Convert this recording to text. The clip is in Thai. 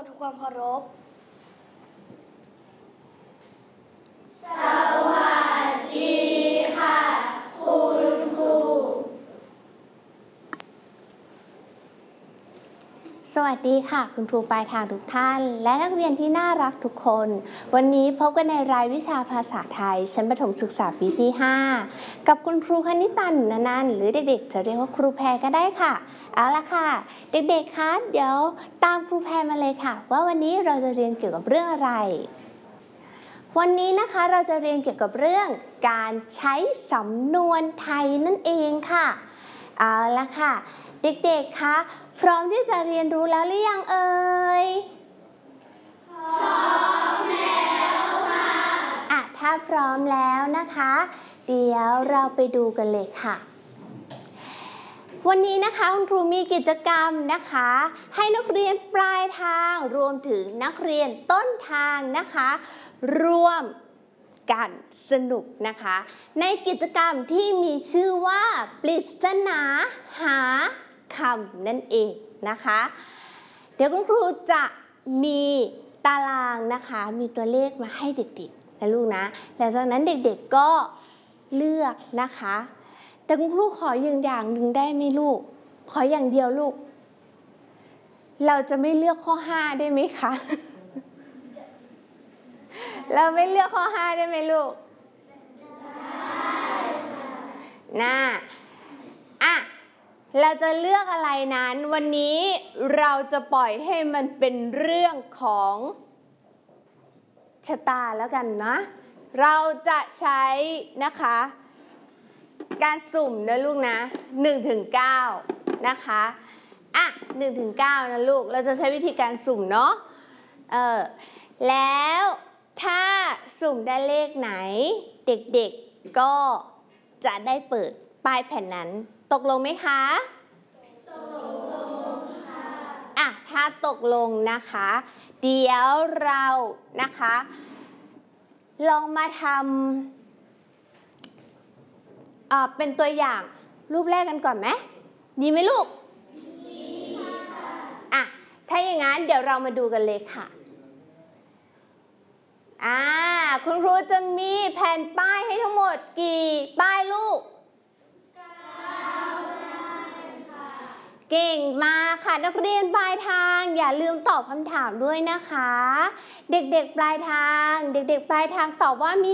ทำความเคารพสวัสดีค่ะคุณครูสวัสดีค่ะคุณครูปลายทางทุกท่านและนักเรียนที่น่ารักทุกคนวันนี้พบกันในรายวิชาภาษาไทยชั้นประถมศึกษาปีที่5กับคุณครูคณิตาหนุนนันท์หรือเด็กๆจะเรียกว่าครูแพรก็ได้ค่ะเอาละค่ะเด็กๆคะเดี๋ยวตามครูแพรมาเลยค่ะว่าวันนี้เราจะเรียนเกี่ยวกับเรื่องอะไรวันนี้นะคะเราจะเรียนเกี่ยวกับเรื่องการใช้สำนวนไทยนั่นเองค่ะเอาละค่ะเด็กๆคะพร้อมที่จะเรียนรู้แล้วหรือยังเอ่ยพร้อมแล้วค่ะถ้าพร้อมแล้วนะคะเดี๋ยวเราไปดูกันเลยค่ะวันนี้นะคะคุณครูมีกิจกรรมนะคะให้นักเรียนปลายทางรวมถึงนักเรียนต้นทางนะคะร่วมกันสนุกนะคะในกิจกรรมที่มีชื่อว่าปริศนาหาคำนั่นเองนะคะเดี๋ยวคุณครูจะมีตารางนะคะมีตัวเลขมาให้เด็กๆนะลูกนะแล้วจากนั้นเด็กๆก็เลือกนะคะแต่คุณครูขออย่างหนึ่งได้ไหมลูกขออย่างเดียวลูกเราจะไม่เลือกข้อ5ได้ไหมคะเราไม่เลือกข้อ5ได้ไหมลูกได้ค่ะเราจะเลือกอะไรนั้นวันนี้เราจะปล่อยให้มันเป็นเรื่องของชะตาแล้วกันนะเราจะใช้นะคะการสุ่มนะลูกนะ1 ถึง 9นะคะ1 ถึง 9นะลูกเราจะใช้วิธีการสุ่มเนาะแล้วถ้าสุ่มได้เลขไหนเด็กๆก็จะได้เปิดป้ายแผ่นนั้นตกลงไหมคะตกลงค่ะถ้าตกลงนะคะเดี๋ยวเรานะคะลองมาทำเป็นตัวอย่างรูปแรกกันก่อนไหมดีไหมลูกดีค่ะถ้าอย่างนั้นเดี๋ยวเรามาดูกันเลยค่ะคุณครูจะมีแผ่นป้ายให้ทั้งหมดกี่ป้ายลูกเก่งมากค่ะนักเรียนปลายทางอย่าลืมตอบคำถามด้วยนะคะเด็กๆปลายทางตอบว่ามี